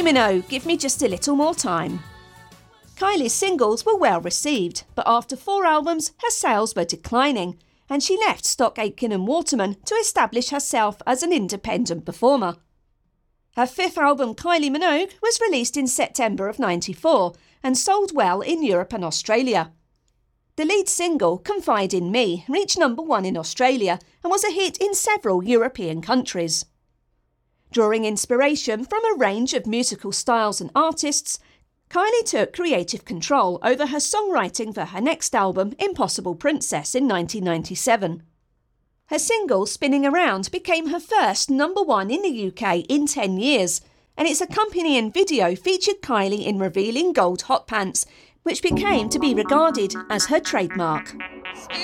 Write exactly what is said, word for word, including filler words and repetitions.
Kylie Minogue, Give Me Just a Little More Time. Kylie's singles were well received, but after four albums, her sales were declining, and she left Stock Aitken and Waterman to establish herself as an independent performer. Her fifth album, Kylie Minogue, was released in September of ninety-four and sold well in Europe and Australia. The lead single, Confide in Me, reached number one in Australia and was a hit in several European countries. Drawing inspiration from a range of musical styles and artists, Kylie took creative control over her songwriting for her next album, Impossible Princess, in nineteen ninety-seven. Her single, Spinning Around, became her first number one in the U K in ten years, and its accompanying video featured Kylie in revealing gold hot pants, which became to be regarded as her trademark.